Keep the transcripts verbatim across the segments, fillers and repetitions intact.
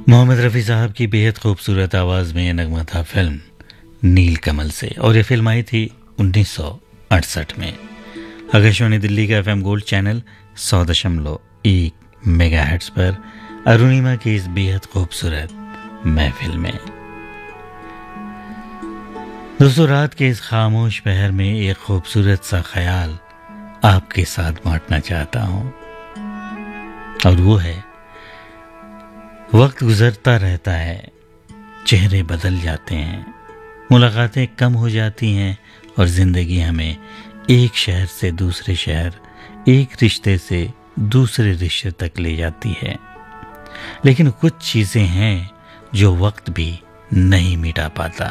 मोहम्मद रफ़ी साहब की बेहद खूबसूरत आवाज़ में ये नगमा था फिल्म नील कमल से, और ये फिल्म आई थी उन्नीस सौ अड़सठ में। आकाशवाणी दिल्ली का एफएम गोल्ड चैनल सौ दशमलव एक मेगाहर्ट्ज़ पर अरुणिमा की इस बेहद खूबसूरत महफिल में। दोस्तों, रात के इस खामोश पहर में एक खूबसूरत सा ख्याल आपके साथ बांटना चाहता हूं, और वो है वक्त गुजरता रहता है, चेहरे बदल जाते हैं, मुलाकातें कम हो जाती हैं और ज़िंदगी हमें एक शहर से दूसरे शहर, एक रिश्ते से दूसरे रिश्ते तक ले जाती है। लेकिन कुछ चीज़ें हैं जो वक्त भी नहीं मिटा पाता,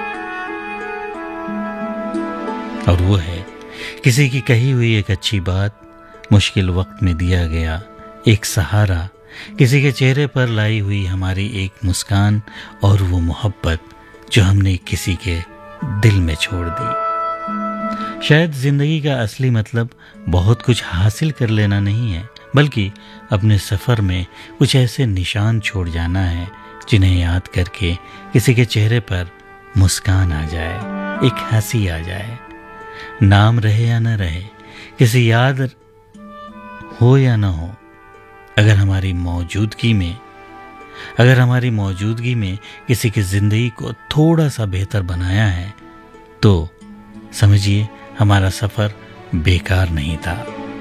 और वो है किसी की कही हुई एक अच्छी बात, मुश्किल वक्त में दिया गया एक सहारा, किसी के चेहरे पर लाई हुई हमारी एक मुस्कान, और वो मोहब्बत जो हमने किसी के दिल में छोड़ दी। शायद जिंदगी का असली मतलब बहुत कुछ हासिल कर लेना नहीं है, बल्कि अपने सफ़र में कुछ ऐसे निशान छोड़ जाना है जिन्हें याद करके किसी के चेहरे पर मुस्कान आ जाए, एक हंसी आ जाए। नाम रहे या न रहे, किसी याद हो या न हो, अगर हमारी मौजूदगी में अगर हमारी मौजूदगी में किसी की ज़िंदगी को थोड़ा सा बेहतर बनाया है, तो समझिए हमारा सफ़र बेकार नहीं था।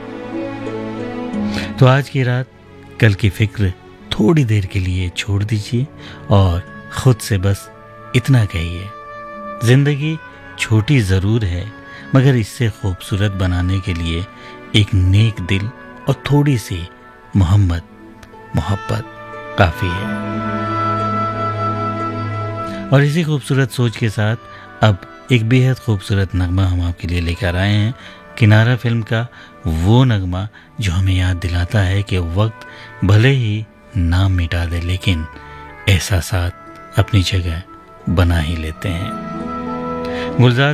तो आज की रात कल की फिक्र थोड़ी देर के लिए छोड़ दीजिए और खुद से बस इतना कहिए, ज़िंदगी छोटी ज़रूर है, मगर इससे खूबसूरत बनाने के लिए एक नेक दिल और थोड़ी सी मोहम्मद मोहब्बत काफ़ी है। और इसी खूबसूरत सोच के साथ अब एक बेहद खूबसूरत नगमा हम आपके लिए लेकर आए हैं, किनारा फिल्म का वो नगमा जो हमें याद दिलाता है कि वक्त भले ही नाम मिटा दे, लेकिन एहसासात अपनी जगह बना ही लेते हैं। गुलजार